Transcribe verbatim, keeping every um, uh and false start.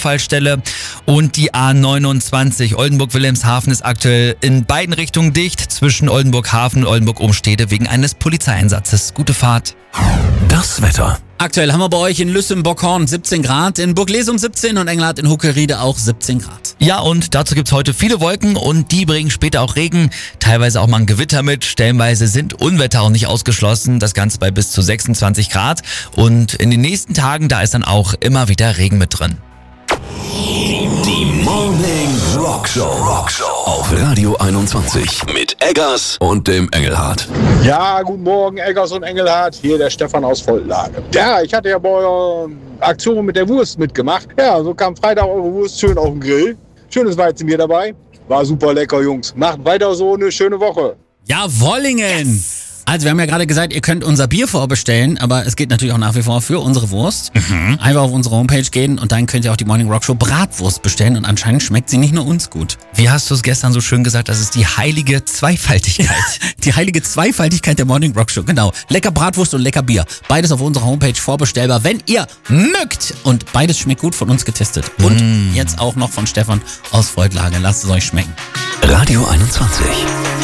Unfallstelle. Und die A neunundzwanzig Oldenburg-Wilhelmshaven ist aktuell in beiden Richtungen dicht, zwischen Oldenburg-Hafen und Oldenburg-Umstede wegen eines Polizeieinsatzes. Gute Fahrt. Das Wetter. Aktuell haben wir bei euch in Lüssen-Bockhorn siebzehn Grad, in Burglesum siebzehn und Engelhardt in Huckeriede auch siebzehn Grad. Ja, und dazu gibt's heute viele Wolken und die bringen später auch Regen, teilweise auch mal ein Gewitter mit. Stellenweise sind Unwetter auch nicht ausgeschlossen, das Ganze bei bis zu sechsundzwanzig Grad. Und in den nächsten Tagen, da ist dann auch immer wieder Regen mit drin. Die Morning Rock Show. Rock Show auf Radio einundzwanzig mit Eggers und dem Engelhardt. Ja, guten Morgen, Eggers und Engelhardt. Hier der Stefan aus Voltlage. Ja, ich hatte ja bei eurer Aktion mit der Wurst mitgemacht. Ja, so kam Freitag eure Wurst schön auf den Grill. Schönes Weizenbier dabei. War super lecker, Jungs. Macht weiter so, eine schöne Woche. Ja, Wollingen! Yes. Also wir haben ja gerade gesagt, ihr könnt unser Bier vorbestellen, aber es geht natürlich auch nach wie vor für unsere Wurst. Mhm. Einfach auf unsere Homepage gehen und dann könnt ihr auch die Morning Rock Show Bratwurst bestellen und anscheinend schmeckt sie nicht nur uns gut. Wie hast du es gestern so schön gesagt, das ist die heilige Zweifaltigkeit. Die heilige Zweifaltigkeit der Morning Rock Show, genau. Lecker Bratwurst und lecker Bier. Beides auf unserer Homepage vorbestellbar, wenn ihr mögt. Und beides schmeckt gut, von uns getestet. Und mm. jetzt auch noch von Stefan aus Voltlage. Lasst es euch schmecken. Radio einundzwanzig.